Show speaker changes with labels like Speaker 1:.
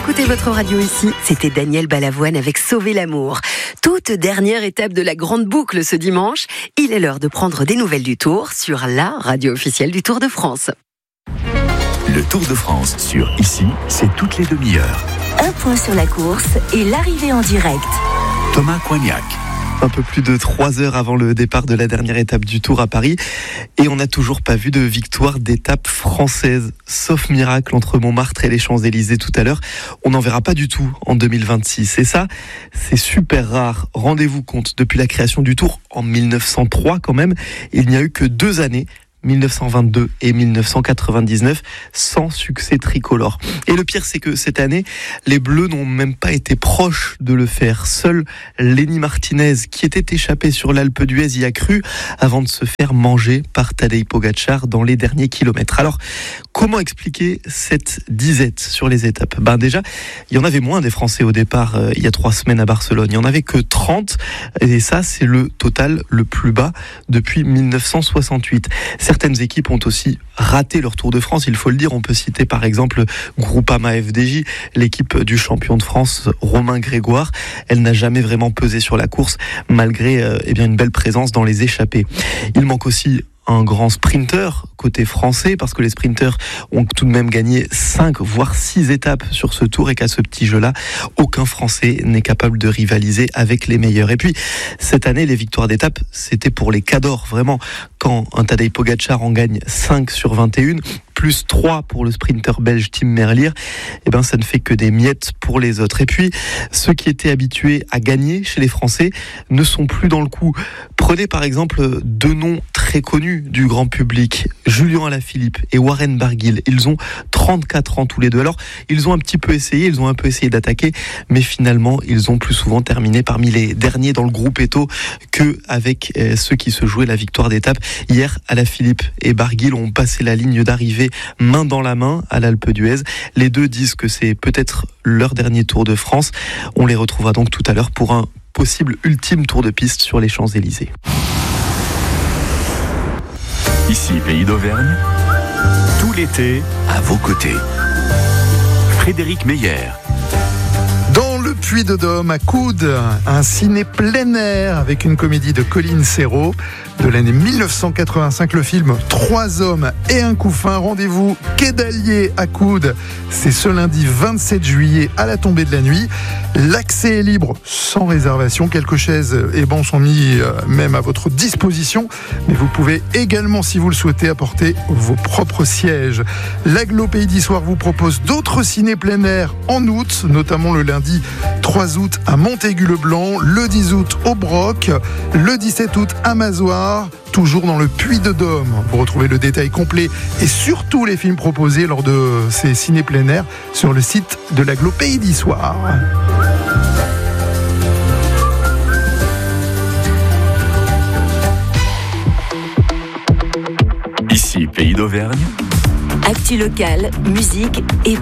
Speaker 1: Écoutez votre radio ici, c'était Daniel Balavoine avec Sauver l'amour. Toute dernière étape de la grande boucle ce dimanche, il est l'heure de prendre des nouvelles du Tour sur la radio officielle du Tour de France.
Speaker 2: Le Tour de France sur Ici, c'est toutes les demi-heures.
Speaker 3: Un point sur la course et l'arrivée en direct.
Speaker 2: Thomas Coignac.
Speaker 4: Un peu plus de 3 heures avant le départ de la dernière étape du Tour à Paris. Et on n'a toujours pas vu de victoire d'étape française. Sauf miracle entre Montmartre et les Champs-Élysées tout à l'heure. On n'en verra pas du tout en 2026. Et ça, c'est super rare. Rendez-vous compte, depuis la création du Tour en 1903 quand même, il n'y a eu que 2 années, 1922 et 1999, sans succès tricolore. Et le pire, c'est que cette année, les Bleus n'ont même pas été proches de le faire. Seul Lenny Martinez, qui était échappé sur l'Alpe d'Huez, y a cru avant de se faire manger par Tadej Pogačar dans les derniers kilomètres. Alors, comment expliquer cette disette sur les étapes ? Déjà, il y en avait moins des Français au départ il y a 3 semaines à Barcelone. Il n'y en avait que 30, et ça, c'est le total le plus bas depuis 1968. Certaines équipes ont aussi raté leur Tour de France, il faut le dire. On peut citer par exemple Groupama FDJ, l'équipe du champion de France Romain Grégoire. Elle n'a jamais vraiment pesé sur la course, malgré une belle présence dans les échappées. Il manque aussi un grand sprinter côté français, parce que les sprinters ont tout de même gagné 5 voire 6 étapes sur ce Tour, et qu'à ce petit jeu-là, aucun Français n'est capable de rivaliser avec les meilleurs. Et puis, cette année, les victoires d'étape, c'était pour les cadors, vraiment. Quand un Tadej Pogačar en gagne 5 sur 21, plus 3 pour le sprinter belge Tim Merlier, ça ne fait que des miettes pour les autres. Et puis, ceux qui étaient habitués à gagner chez les Français ne sont plus dans le coup. Prenez par exemple 2 noms très connus du grand public, Julien Alaphilippe et Warren Barguil. Ils ont 34 ans tous les deux. Alors, ils ont un peu essayé d'attaquer, mais finalement, ils ont plus souvent terminé parmi les derniers dans le groupe Eto que avec ceux qui se jouaient la victoire d'étape. Hier, Alaphilippe et Barguil ont passé la ligne d'arrivée main dans la main à l'Alpe d'Huez. Les deux disent que c'est peut-être leur dernier Tour de France. On les retrouvera donc tout à l'heure pour un possible ultime tour de piste sur les Champs-Élysées.
Speaker 2: Ici, Pays d'Auvergne, tout l'été, à vos côtés. Frédéric Meyer.
Speaker 5: Dans le Puy-de-Dôme, à Coude, un ciné plein air avec une comédie de Colin Serrault de l'année 1985, le film 3 hommes et un couffin. Rendez-vous quai d'Allier à Coude, c'est ce lundi 27 juillet à la tombée de la nuit. L'accès est libre sans réservation, quelques chaises et bancs sont mis même à votre disposition, mais vous pouvez également, si vous le souhaitez, apporter vos propres sièges. L'Aglo Pays d'Issoire vous propose d'autres ciné plein air en août, notamment le lundi 3 août à Montaigu-le-Blanc, le 10 août au Broc, le 17 août à Mazoire, toujours dans le Puy-de-Dôme. Vous retrouvez le détail complet et surtout les films proposés lors de ces ciné plein air sur le site de l'Aglo Pays d'Issoire.
Speaker 2: Ici, Pays d'Auvergne.
Speaker 3: Actu locale, musique et